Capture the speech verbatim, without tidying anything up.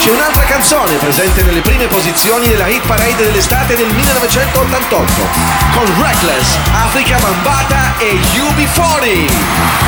C'è un'altra canzone presente nelle prime posizioni della hit parade dell'estate del millenovecentottantotto con Reckless, Africa Bambaataa e U B quaranta.